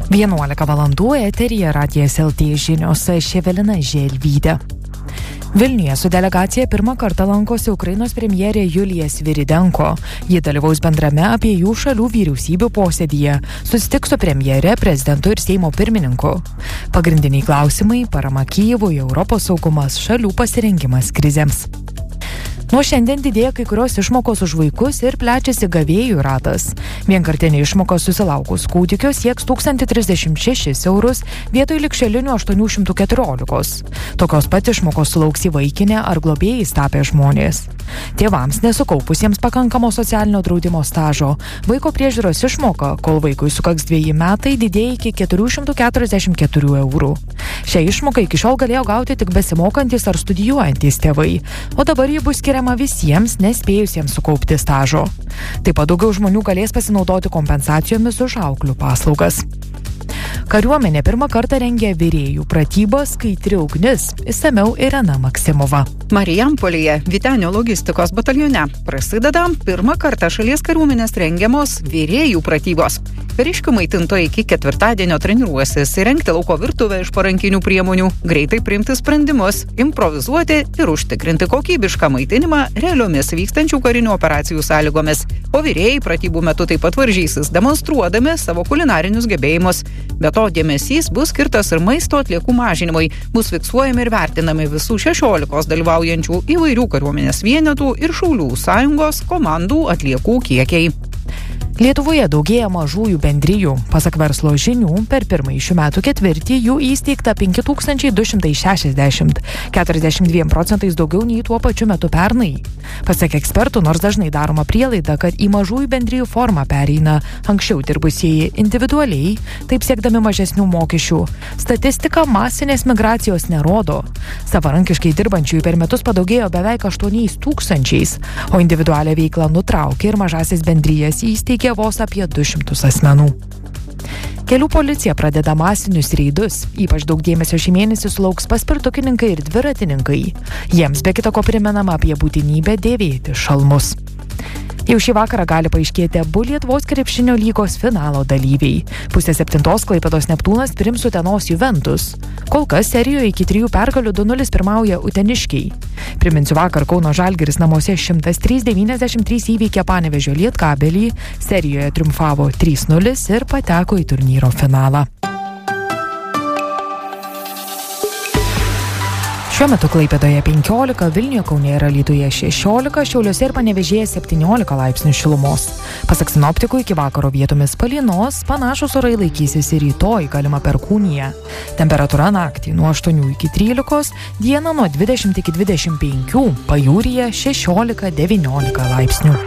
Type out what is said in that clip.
11 valandų eteryje Radijas LT žinios, Evelina Želvytė. Vilniuje su delegacija pirmą kartą lankosi Ukrainos premjerė Julija Sviridenko. Ji dalyvaus bendrame abiejų šalių vyriausybių posėdyje. Susitiks su premjere, prezidentu ir Seimo pirmininku. Pagrindiniai klausimai – parama Kyjivui, Europos saugumas, šalių pasirengimas krizėms. Nuo šiandien didėja kai kurios išmokos už vaikus ir plečiasi gavėjų ratas. Vienkartinė išmoka susilaukus kūdikio sieks 1036 eurus vietoj ligšiolinių 814. Tokios pat išmokos sulauks įvaikinę ar globėjais tapę žmonės. Tėvams nesukaupusiems pakankamo socialinio draudimo stažo vaiko priežiūros išmoka, kol vaikui sukaks 2 metai, didėja iki 444 eurų. Šią išmoką iki šiol galėjo gauti tik besimokantis ar studijuojantis tėvai, o dabar ji bus skiriama visiems nespėjusiems sukaupti stažo. Taip pat daugiau žmonių galės pasinaudoti kompensacijomis už auklių paslaugas. Kariuomenė pirmą kartą rengia virėjų pratybas Skaitri ugnis. Išsamiau Irena Maksimova. Marijampolėje Vytenio logistikos batalione prasideda pirmą kartą šalies kariuomenės rengiamos virėjų pratybos. Kariškių maitintojai iki ketvirtadienio treniruosis įrengti lauko virtuvę iš parankinių priemonių, greitai priimti sprendimus, improvizuoti ir užtikrinti kokybišką maitinimą realiomis vykstančių karinių operacijų sąlygomis. O virėjai pratybų metu taip pat varžysis, demonstruodami savo kulinarinius gebėjimus. Be to dėmesys bus skirtas ir maisto atliekų mažinimui. Bus fiksuojami ir vertinami visų 16 dalyvaujančių įvairių kariuomenės vienetų ir Šaulių sąjungos komandų atliekų kiekiai. Lietuvoje daugėja mažųjų bendrijų. Pasak verslo žinių, per pirmąjį šių metų ketvirtį jų įsteigta 5260, 42% daugiau nei tuo pačiu metu pernai. Pasak ekspertų, nors dažnai daroma prielaida, kad į mažųjų bendrijų formą pereina anksčiau dirbusieji individualiai, taip siekdami mažesnių mokesčių. Statistika masinės migracijos nerodo. Savarankiškai dirbančiųjų per metus padaugėjo beveik 8000, o individualią veiklą nutraukė ir mažasis bendrijas įsteigė vos apie 200 asmenų. Kelių policija pradeda masinius reidus. Ypač daug dėmesio šį mėnesį sulauks paspirtukininkai ir dviratininkai. Jiems be kita ko primenama apie būtinybę dėvėti šalmus. Jau šį vakarą gali paaiškėti abu Lietuvos krepšinio lygos finalo dalyviai. 6:30 Klaipėdos Neptūnas priims Utenos Juventus. Kol kas serijoje iki 3 pergalių 2-0 pirmauja uteniškiai. Priminsiu, vakar Kauno Žalgiris namuose 103-93 įveikė Panevėžio Lietkabelį, serijoje triumfavo 3-0 ir pateko į turnyro finalą. Šiuo metu Klaipėdoje 15, Vilniuje, Kaune ir Alytuje 16, Šiauliuose ir Panevėžyje 17 laipsnių šilumos. Pasak sinoptikų, iki vakaro vietomis palynos, panašūs orai laikysis ir rytoj, galima perkūnija. Temperatūra naktį nuo 8 iki 13, dieną nuo 20 iki 25, pajūryje 16-19 laipsnių.